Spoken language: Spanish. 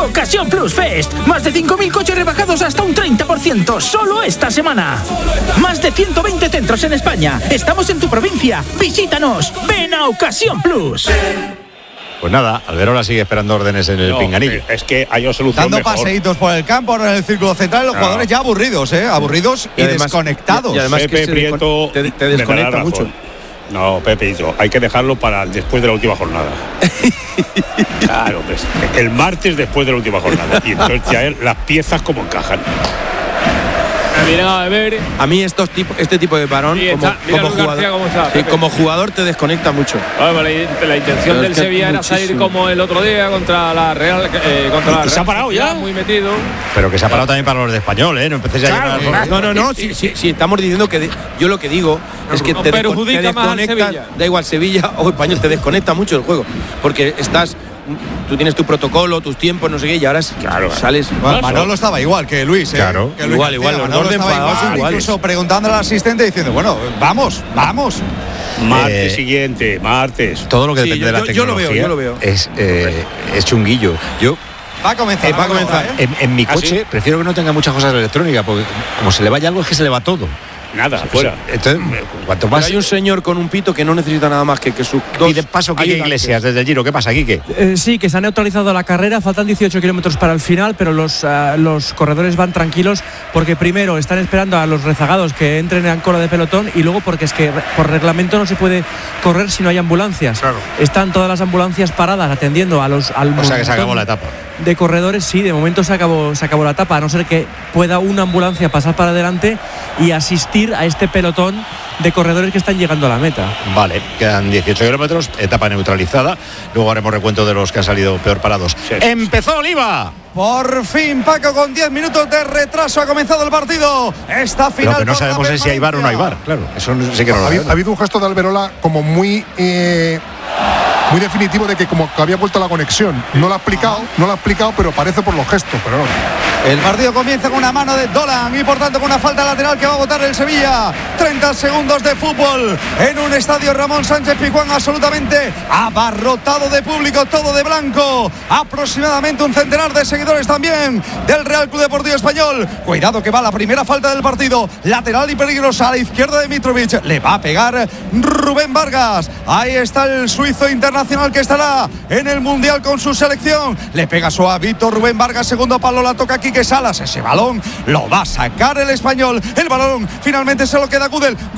Ocasión Plus Fest. Más de 5.000 coches rebajados hasta un 30%. Solo esta semana. Más de 120 centros en España. Estamos en tu provincia. Visítanos. Ven a Ocasión Plus. Pues nada, Alberola sigue esperando órdenes en el pinganillo. Es que hay una solución dando mejor. Paseitos por el campo, en el círculo central, los jugadores ya aburridos, aburridos y además, desconectados. Y además Pepe Prieto te desconecta mucho. No, Pepe, hay que dejarlo para después de la última jornada. Claro, pues, el martes después de la última jornada. Y entonces ya las piezas como encajan. A mí este tipo de parón como jugador te desconecta mucho. La intención del Sevilla era salir como el otro día contra la Real. ¿Se ha parado ya? Muy metido. Pero que se ha parado también para los de Español, ¿eh? No empecéis a llegar. No. Si estamos diciendo que yo lo que digo es que te desconecta. Da igual Sevilla o Español, te desconecta mucho el juego porque tú tienes tu protocolo, tus tiempos, no sé qué, y ahora sales. Manolo estaba igual que Luis, Claro. Que Luis igual. Manolo estaba igual. Incluso preguntándole al asistente diciendo, bueno, vamos. Martes siguiente, martes. Todo lo que depende de la tecnología. Yo lo veo. Es chunguillo. Va a comenzar. En mi coche prefiero que no tenga muchas cosas electrónicas, porque como se le vaya algo es que se le va todo. Nada, fuera. Entonces, cuanto más. Hay un señor con un pito que no necesita nada más que su Pide paso Quique Iglesias desde el Giro. ¿Qué pasa, Quique? Sí, que se ha neutralizado la carrera. Faltan 18 kilómetros para el final, pero los corredores van tranquilos porque primero están esperando a los rezagados que entren en cola de pelotón y luego porque es que por reglamento no se puede correr si no hay ambulancias. Claro. Están todas las ambulancias paradas atendiendo al O sea que se acabó la etapa. De corredores, sí, de momento se acabó la etapa, a no ser que pueda una ambulancia pasar para adelante y asistir a este pelotón de corredores que están llegando a la meta. Vale, quedan 18 kilómetros, etapa neutralizada. Luego haremos recuento de los que han salido peor parados. Sí. ¡Empezó Oliva! Por fin, Paco, con 10 minutos de retraso ha comenzado el partido. Esta final. Pero que no sabemos si hay VAR o no hay VAR. Claro, eso sí que no lo ha habido un gesto de Alberola como muy definitivo de que como que había vuelto la conexión. No lo ha explicado, pero parece por los gestos. Pero no. El partido comienza con una mano de Dolan y por tanto con una falta lateral que va a votar el Sevilla. 30 segundos de fútbol en un estadio Ramón Sánchez Pizjuán absolutamente abarrotado de público, todo de blanco. Aproximadamente un centenar de seguidores también del Real Club Deportivo Español. Cuidado que va la primera falta del partido. Lateral y peligrosa a la izquierda de Mitrovic. Le va a pegar Rubén Vargas. Ahí está el suizo internacional que estará en el Mundial con su selección. Le pega suavito Rubén Vargas. Segundo palo la toca Quique Salas. Ese balón lo va a sacar el español. El balón finalmente se lo queda Gudel.